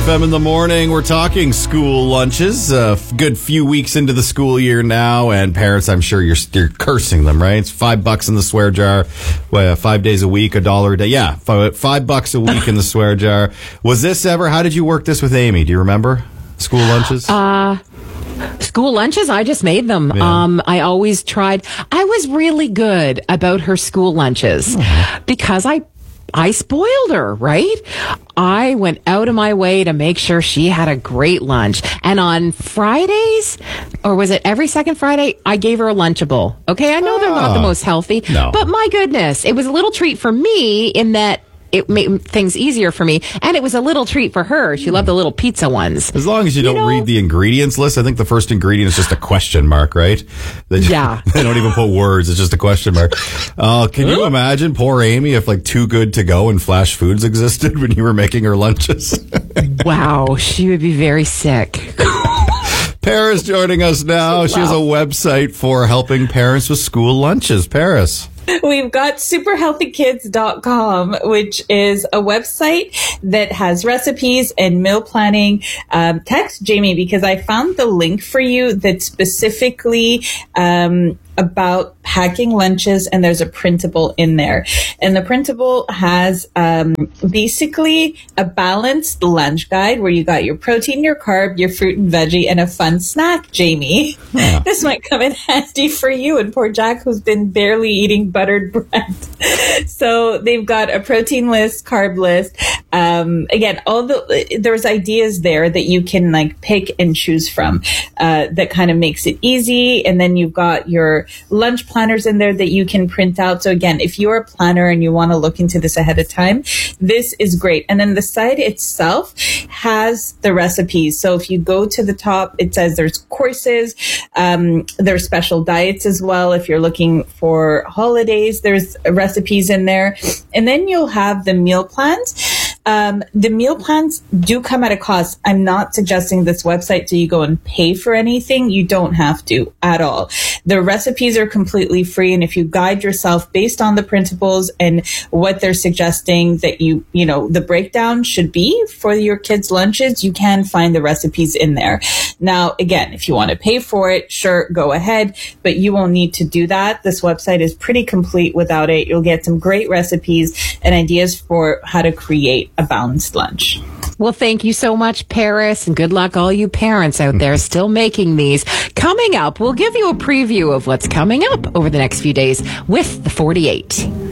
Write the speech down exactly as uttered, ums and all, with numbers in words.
F M in the morning. We're talking school lunches. A uh, good few weeks into the school year now, and parents, I'm sure you're you're cursing them, right? It's five bucks in the swear jar, well, five days a week, a dollar a day. Yeah, five, five bucks a week in the swear jar. Was this ever? How did you work this with Amy? Do you remember school lunches? Uh School lunches, I just made them. Yeah. Um, I always tried. I was really good about her school lunches oh. because I I spoiled her, right? I went out of my way to make sure she had a great lunch. And on Fridays, or was it every second Friday, I gave her a Lunchable. Okay, I know they're not the most healthy, no. but my goodness, it was a little treat for me in that it made things easier for me, and it was a little treat for her. She loved the little pizza ones. As long as you, you don't know, read the ingredients list, I think the first ingredient is just a question mark, right? They just, yeah. They don't even put words. It's just a question mark. Uh, can you imagine poor Amy if like Too Good To Go and Flash Foods existed when you were making her lunches? Wow, she would be very sick. Paris joining us now. Wow. She has a website for helping parents with school lunches. Paris. We've got super healthy kids dot com, which is a website that has recipes and meal planning. Um, text Jamie because I found the link for you that's specifically um, about packing lunches, and there's a printable in there. And the printable has um, basically a balanced lunch guide where you got your protein, your carb, your fruit and veggie, and a fun snack, Jamie. Yeah. This might come in handy for you and poor Jack, who's been barely eating buttered bread. So they've got a protein list, carb list. Um, again, all the there's ideas there that you can like pick and choose from uh, that kind of makes it easy. And then you've got your lunch planners in there that you can print out. So again, if you're a planner and you want to look into this ahead of time, this is great. And then the site itself has the recipes. So if you go to the top, it says there's courses, um, there's special diets as well. If you're looking for holidays, there's recipes in there. And then you'll have the meal plans. Um, the meal plans do come at a cost. I'm not suggesting this website so you go and pay for anything. You don't have to at all. The recipes are completely free. And if you guide yourself based on the principles and what they're suggesting that you, you know, the breakdown should be for your kids' lunches, you can find the recipes in there. Now, again, if you want to pay for it, sure, go ahead, but you won't need to do that. This website is pretty complete without it. You'll get some great recipes and ideas for how to create a balanced lunch. Well, thank you so much, Paris, and good luck all you parents out there still making these. Coming up, we'll give you a preview of what's coming up over the next few days with the forty-eight.